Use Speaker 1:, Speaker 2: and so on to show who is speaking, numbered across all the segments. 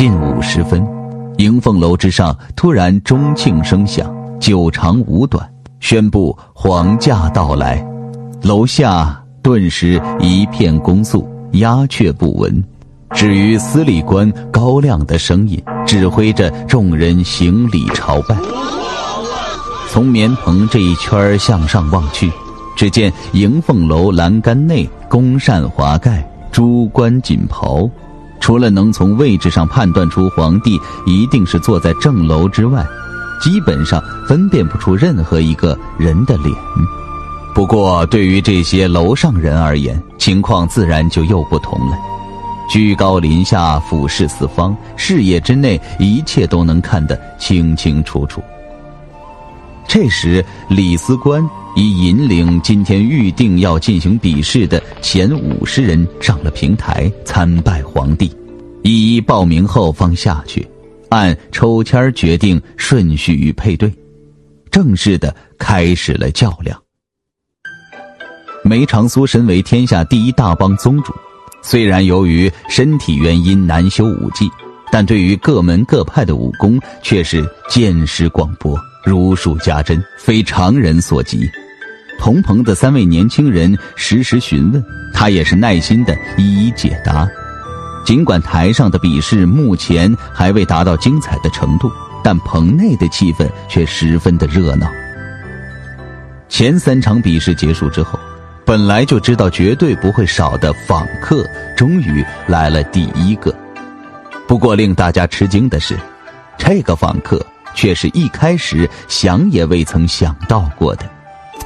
Speaker 1: 近午时分，迎凤楼之上突然钟磬声响，9长5短，宣布皇驾到来。楼下顿时一片恭肃，鸦雀不闻，只余司礼官高亮的声音指挥着众人行礼朝拜。从棉棚这一圈向上望去，只见迎凤楼栏杆内宫扇华盖，珠冠锦袍，除了能从位置上判断出皇帝一定是坐在正楼之外，基本上分辨不出任何一个人的脸。不过对于这些楼上人而言，情况自然就又不同了。居高临下，俯视四方，视野之内一切都能看得清清楚楚。这时李司官已引领今天预定要进行比试的前50人上了平台参拜皇帝，一一报名后方下去，按抽签决定顺序与配对，正式的开始了较量。梅长苏身为天下第一大帮宗主，虽然由于身体原因难修武技，但对于各门各派的武功却是见识广博，如数家珍，非常人所及。同棚的3位年轻人时时询问，他也是耐心地一一解答。尽管台上的比试目前还未达到精彩的程度，但棚内的气氛却十分的热闹。前3场比试结束之后，本来就知道绝对不会少的访客终于来了第1个。不过令大家吃惊的是，这个访客却是一开始想也未曾想到过的。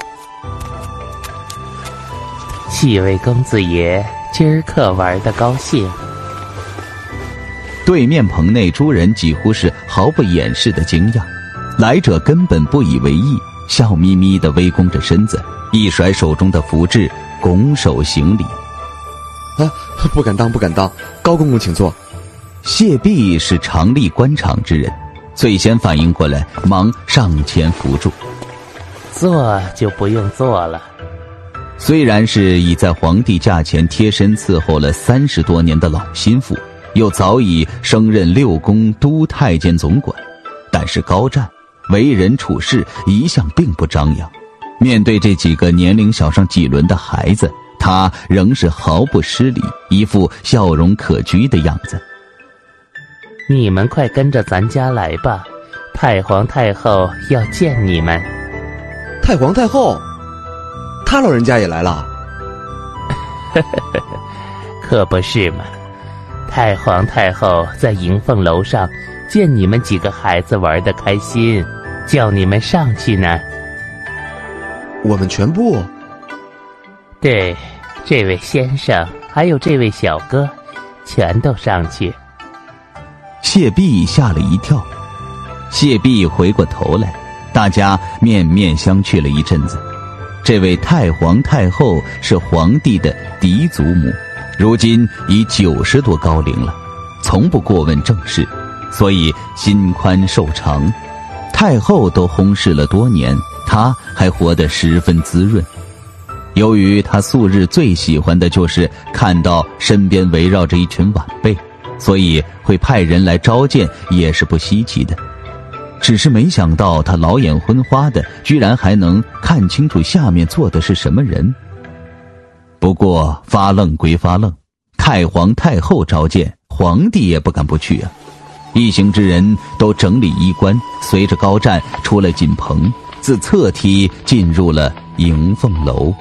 Speaker 2: 几位公子爷，今儿可玩得高兴。
Speaker 1: 对面棚内诸人几乎是毫不掩饰的惊讶，来者根本不以为意，笑眯眯地微弓着身子，一甩手中的符志，拱手行礼。
Speaker 3: 不敢当，不敢当，高公公请坐。
Speaker 1: 谢弼是常历官场之人，最先反应过来，忙上前扶住。
Speaker 2: 坐就不用坐了。
Speaker 1: 虽然是已在皇帝驾前贴身伺候了30多年的老心腹，又早已升任6宫都太监总管，但是高湛为人处事一向并不张扬，面对这几个年龄小上几轮的孩子，他仍是毫不失礼，一副笑容可掬的样子。
Speaker 2: 你们快跟着咱家来吧，太皇太后要见你们。
Speaker 3: 太皇太后？他老人家也来了？
Speaker 2: 可不是嘛，太皇太后在迎凤楼上见你们几个孩子玩得开心，叫你们上去呢。
Speaker 3: 我们全部？
Speaker 2: 对，这位先生还有这位小哥全都上去。
Speaker 1: 谢弼吓了一跳，谢弼回过头来，大家面面相觑了一阵子。这位太皇太后是皇帝的嫡祖母，如今已90多高龄了，从不过问政事，所以心宽寿长。太后都薨逝了多年，她还活得十分滋润。由于她素日最喜欢的就是看到身边围绕着一群晚辈，所以会派人来召见也是不稀奇的。只是没想到他老眼昏花的，居然还能看清楚下面坐的是什么人。不过发愣归发愣，太皇太后召见，皇帝也不敢不去啊。一行之人都整理衣冠，随着高湛出了锦棚，自侧梯进入了迎凤楼。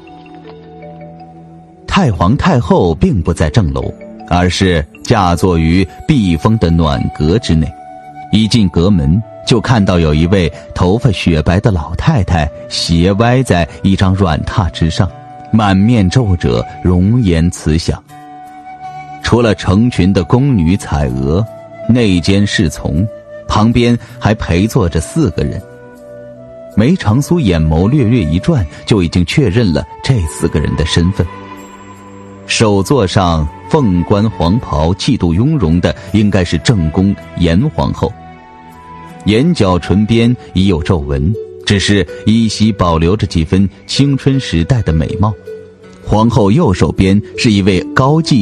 Speaker 1: 太皇太后并不在正楼，而是驾坐于避风的暖阁之内。一进阁门，就看到有一位头发雪白的老太太斜歪在一张软榻之上，满面皱褶，容颜慈祥。除了成群的宫女彩娥，内监侍从，旁边还陪坐着4个人。梅长苏眼眸略略一转，就已经确认了这4个人的身份。首座上凤冠黄袍，气度雍容的应该是正宫严皇后，眼角唇边已有皱纹，只是依稀保留着几分青春时代的美貌。皇后右手边是一位高髻